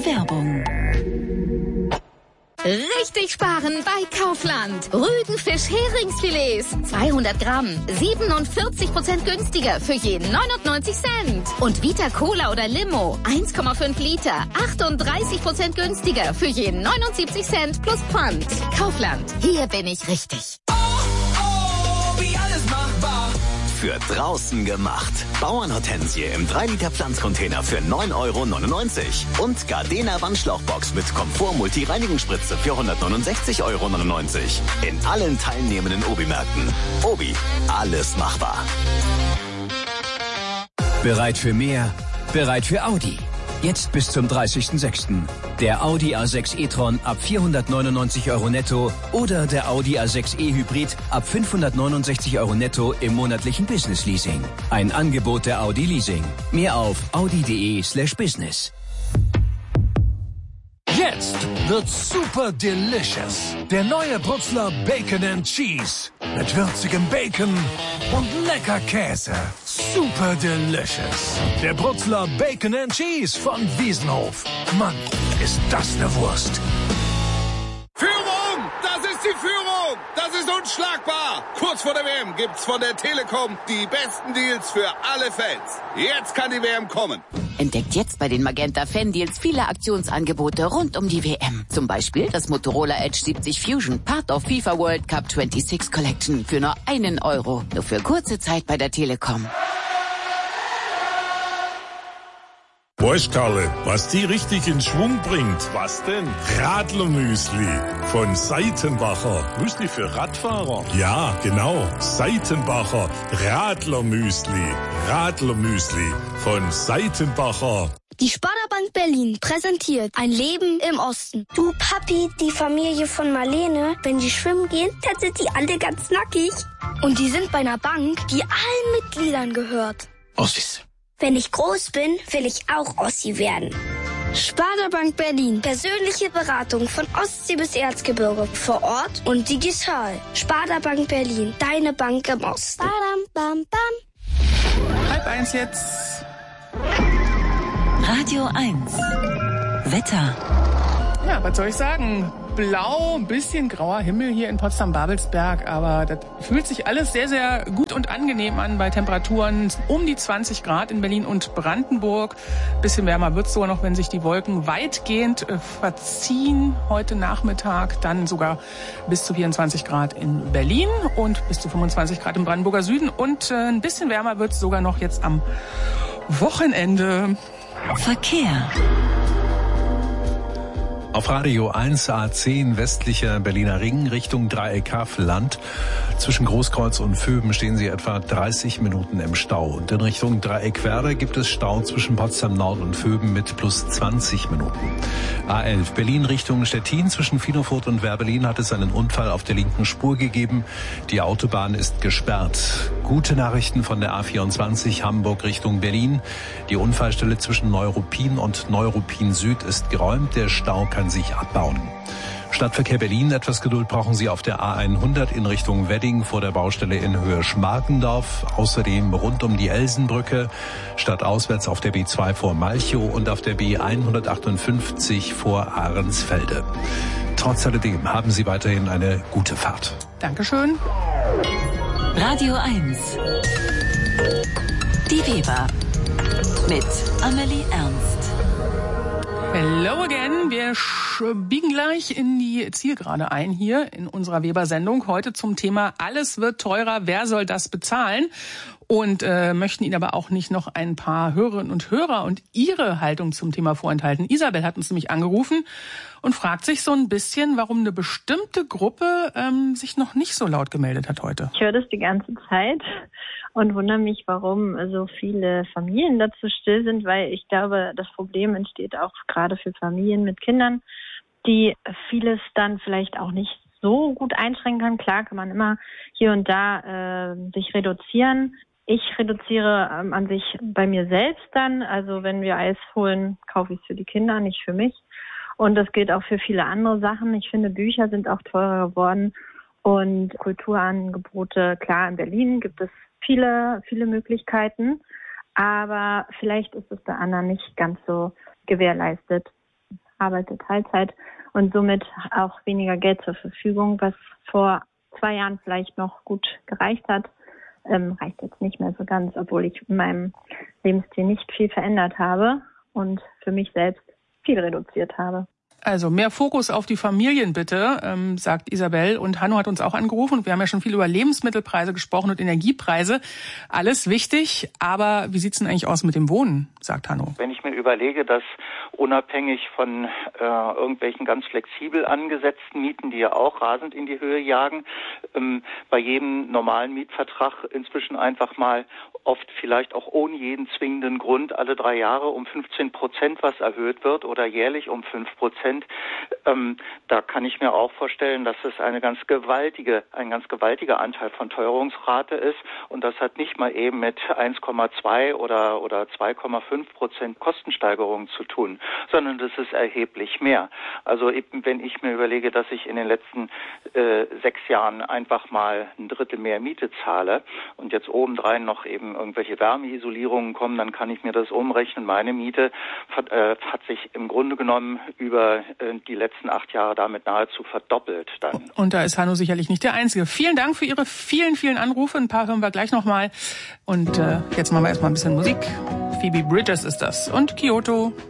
Werbung. Richtig sparen bei Kaufland. Rügenfisch Heringsfilets. 200 Gramm. 47% günstiger für jeden 99 Cent. Und Vita Cola oder Limo. 1,5 Liter. 38% günstiger für jeden 79 Cent plus Pfand. Kaufland. Hier bin ich richtig. Wie alles machbar. Für draußen gemacht. Bauernhortensie im 3-Liter Pflanzcontainer für 9,99 € und Gardena Wandschlauchbox mit Komfort-Multi-Reinigungsspritze für 169,99 € in allen teilnehmenden Obi-Märkten. Obi, alles machbar. Bereit für mehr? Bereit für Audi. Jetzt bis zum 30.06. Der Audi A6 e-tron ab 499 € netto oder der Audi A6 e-Hybrid ab 569 € netto im monatlichen Business Leasing. Ein Angebot der Audi Leasing. Mehr auf audi.de/business. Jetzt wird's super delicious. Der neue Brutzler Bacon and Cheese. Mit würzigem Bacon und lecker Käse. Super delicious. Der Brutzler Bacon and Cheese von Wiesenhof. Mann, ist das eine Wurst. Führung! Das ist die Führung! Das ist unschlagbar! Kurz vor der WM gibt's von der Telekom die besten Deals für alle Fans. Jetzt kann die WM kommen. Entdeckt jetzt bei den Magenta Fan Deals viele Aktionsangebote rund um die WM. Zum Beispiel das Motorola Edge 70 Fusion, Part of FIFA World Cup 26 Collection für nur €1. Nur für kurze Zeit bei der Telekom. Weißt, Karle, was die richtig in Schwung bringt? Was denn? Radlermüsli von Seitenbacher. Müsli für Radfahrer? Ja, genau. Seitenbacher Radlermüsli. Radlermüsli von Seitenbacher. Die Sparda-Bank Berlin präsentiert ein Leben im Osten. Du Papi, die Familie von Marlene, wenn die schwimmen gehen, dann sind die alle ganz nackig. Und die sind bei einer Bank, die allen Mitgliedern gehört. Ossis. Wenn ich groß bin, will ich auch Ossi werden. Sparda-Bank Berlin. Persönliche Beratung von Ostsee bis Erzgebirge. Vor Ort und digital. Sparda-Bank Berlin. Deine Bank im Osten. Badam, bam, bam. 12:30 jetzt. Radio 1. Wetter. Ja, was soll ich sagen? Blau, ein bisschen grauer Himmel hier in Potsdam-Babelsberg, aber das fühlt sich alles sehr, sehr gut und angenehm an bei Temperaturen um die 20 Grad in Berlin und Brandenburg. Bisschen wärmer wird es sogar noch, wenn sich die Wolken weitgehend verziehen heute Nachmittag. Dann sogar bis zu 24 Grad in Berlin und bis zu 25 Grad im Brandenburger Süden. Und ein bisschen wärmer wird es sogar noch jetzt am Wochenende. Verkehr. Auf Radio 1 A10 westlicher Berliner Ring Richtung Dreieck Havelland. Zwischen Großkreuz und Vöben stehen Sie etwa 30 Minuten im Stau. Und in Richtung Dreieck Werder gibt es Stau zwischen Potsdam Nord und Vöben mit plus 20 Minuten. A11 Berlin Richtung Stettin zwischen Finofurt und Werbelin hat es einen Unfall auf der linken Spur gegeben. Die Autobahn ist gesperrt. Gute Nachrichten von der A24 Hamburg Richtung Berlin. Die Unfallstelle zwischen Neuruppin und Neuruppin Süd ist geräumt. Der Stau kann sich abbauen. Stadtverkehr Berlin, etwas Geduld brauchen Sie auf der A100 in Richtung Wedding vor der Baustelle in Höhe Schmarkendorf. Außerdem rund um die Elsenbrücke, stadtauswärts auf der B2 vor Malchow und auf der B158 vor Ahrensfelde. Trotz alledem haben Sie weiterhin eine gute Fahrt. Dankeschön. Radio 1. Die Weber mit Amelie Ernst. Hello again. Wir biegen gleich in die Zielgerade ein hier in unserer Weber-Sendung. Heute zum Thema Alles wird teurer. Wer soll das bezahlen? Und möchten Ihnen aber auch nicht noch ein paar Hörerinnen und Hörer und ihre Haltung zum Thema vorenthalten. Isabel hat uns nämlich angerufen und fragt sich so ein bisschen, warum eine bestimmte Gruppe sich noch nicht so laut gemeldet hat heute. Ich höre das die ganze Zeit und wundere mich, warum so viele Familien dazu still sind, weil ich glaube, das Problem entsteht auch gerade für Familien mit Kindern, die vieles dann vielleicht auch nicht so gut einschränken kann. Klar kann man immer hier und da sich reduzieren. Ich reduziere an sich bei mir selbst dann. Also wenn wir Eis holen, kaufe ich es für die Kinder, nicht für mich. Und das gilt auch für viele andere Sachen. Ich finde, Bücher sind auch teurer geworden und Kulturangebote. Klar, in Berlin gibt es viele Möglichkeiten, aber vielleicht ist es bei anderen nicht ganz so gewährleistet. arbeite Teilzeit und somit auch weniger Geld zur Verfügung, was vor 2 Jahren vielleicht noch gut gereicht hat. Reicht jetzt nicht mehr so ganz, obwohl ich in meinem Lebensstil nicht viel verändert habe und für mich selbst viel reduziert habe. Also mehr Fokus auf die Familien bitte, sagt Isabel. Und Hanno hat uns auch angerufen. Wir haben ja schon viel über Lebensmittelpreise gesprochen und Energiepreise. Alles wichtig, aber wie sieht's denn eigentlich aus mit dem Wohnen, sagt Hanno. Wenn ich mir überlege, dass unabhängig von irgendwelchen ganz flexibel angesetzten Mieten, die ja auch rasend in die Höhe jagen, bei jedem normalen Mietvertrag inzwischen einfach mal oft vielleicht auch ohne jeden zwingenden Grund alle 3 Jahre um 15% was erhöht wird oder jährlich um 5%. Da kann ich mir auch vorstellen, dass es ein ganz gewaltiger Anteil von Teuerungsrate ist und das hat nicht mal eben mit 1,2 oder 2,5% Kostensteigerungen zu tun, sondern das ist erheblich mehr. Also wenn ich mir überlege, dass ich in den letzten 6 Jahren einfach mal 1/3 mehr Miete zahle und jetzt obendrein noch eben irgendwelche Wärmeisolierungen kommen, dann kann ich mir das umrechnen. Meine Miete hat sich im Grunde genommen über die letzten 8 Jahre damit nahezu verdoppelt. Dann. Und da ist Hanno sicherlich nicht der Einzige. Vielen Dank für Ihre vielen, vielen Anrufe. Ein paar hören wir gleich nochmal. Und jetzt machen wir erstmal ein bisschen Musik. Phoebe Bridgers ist das. Und Kyoto.